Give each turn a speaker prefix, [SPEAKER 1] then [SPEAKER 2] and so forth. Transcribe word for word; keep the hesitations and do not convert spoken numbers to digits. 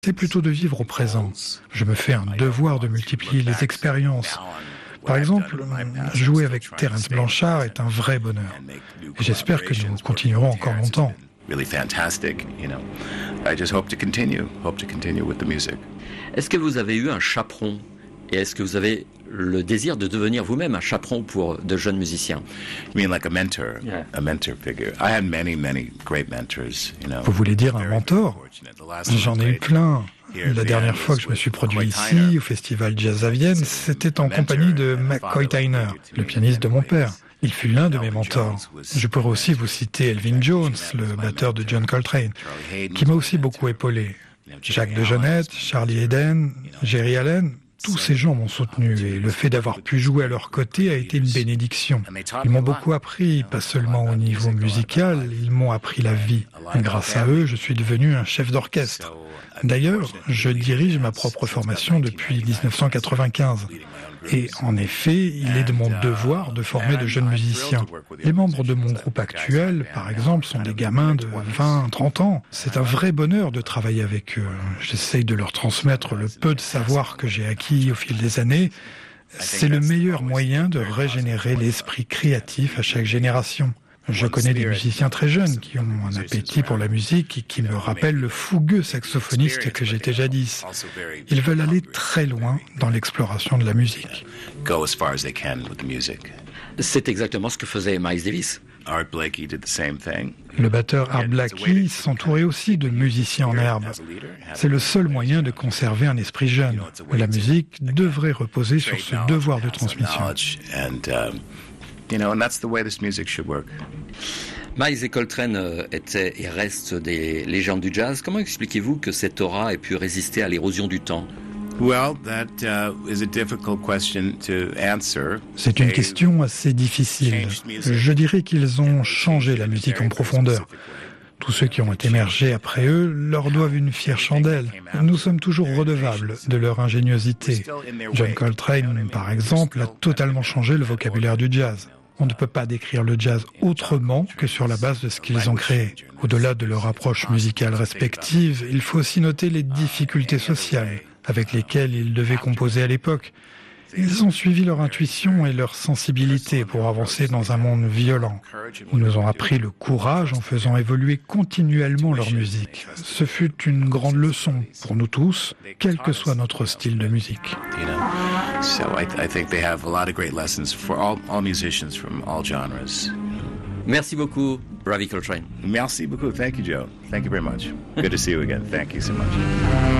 [SPEAKER 1] C'est plutôt de vivre au présent. Je me fais un devoir de multiplier les expériences. Par exemple, jouer avec Terence Blanchard est un vrai bonheur. Et j'espère que nous continuerons encore longtemps.
[SPEAKER 2] Est-ce que vous avez eu un chaperon? Et est-ce que vous avez le désir de devenir vous-même un chaperon pour de jeunes musiciens?
[SPEAKER 3] You mean like a mentor, yeah. a mentor figure. I had many, many great mentors, you know.
[SPEAKER 1] Vous voulez dire un mentor? J'en ai eu plein. La dernière fois que je me suis produit ici, au Festival Jazz à Vienne, c'était en compagnie de McCoy Tyner, le pianiste de mon père. Il fut l'un de mes mentors. Je pourrais aussi vous citer Elvin Jones, le batteur de John Coltrane, qui m'a aussi beaucoup épaulé. Jacques DeJohnette, Charlie Haydn, Jerry Allen, tous ces gens m'ont soutenu et le fait d'avoir pu jouer à leur côté a été une bénédiction. Ils m'ont beaucoup appris, pas seulement au niveau musical, ils m'ont appris la vie. Grâce à eux, je suis devenu un chef d'orchestre. D'ailleurs, je dirige ma propre formation depuis dix-neuf cent quatre-vingt-quinze. Et en effet, il est de mon devoir de former de jeunes musiciens. Les membres de mon groupe actuel, par exemple, sont des gamins de vingt, trente ans. C'est un vrai bonheur de travailler avec eux. J'essaye de leur transmettre le peu de savoir que j'ai acquis au fil des années. C'est le meilleur moyen de régénérer l'esprit créatif à chaque génération. Je connais des musiciens très jeunes qui ont un appétit pour la musique et qui me rappellent le fougueux saxophoniste que j'étais jadis. Ils veulent aller très loin dans l'exploration de la musique.
[SPEAKER 2] C'est exactement ce que faisait Miles Davis.
[SPEAKER 1] Le batteur Art Blakey s'entourait aussi de musiciens en herbe. C'est le seul moyen de conserver un esprit jeune. La musique devrait reposer sur ce devoir de transmission.
[SPEAKER 3] You know, and that's the way this music should work.
[SPEAKER 2] Miles et Coltrane euh, étaient et restent des légendes du jazz. Comment expliquez-vous que cette aura ait pu résister à l'érosion du temps?
[SPEAKER 3] Well, that uh, is a difficult question to answer.
[SPEAKER 1] C'est une question assez difficile. Je dirais qu'ils ont changé la musique en profondeur. Tous ceux qui ont émergé après eux leur doivent une fière chandelle. Nous sommes toujours redevables de leur ingéniosité. John Coltrane, par exemple, a totalement changé le vocabulaire du jazz. On ne peut pas décrire le jazz autrement que sur la base de ce qu'ils ont créé. Au-delà de leur approche musicale respective, il faut aussi noter les difficultés sociales avec lesquelles ils devaient composer à l'époque. Ils ont suivi leur intuition et leur sensibilité pour avancer dans un monde violent. Ils nous ont appris le courage en faisant évoluer continuellement leur musique. Ce fut une grande leçon pour nous tous, quel que soit notre style de musique.
[SPEAKER 3] So I, I think they have a lot of great lessons for all, all musicians from all genres.
[SPEAKER 2] Merci beaucoup, Ravi Coltrane.
[SPEAKER 3] Merci beaucoup. Thank you, Joe. Thank you very much. Good to see you again. Thank you so much.